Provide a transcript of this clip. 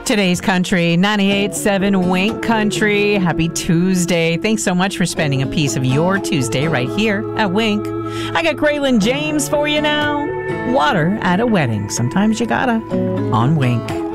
Today's country, 98.7 Wink Country. Happy Tuesday. Thanks so much for spending a piece of your Tuesday right here at Wink. I got Graylin James for you now. Water at a wedding. Sometimes you gotta. On Wink.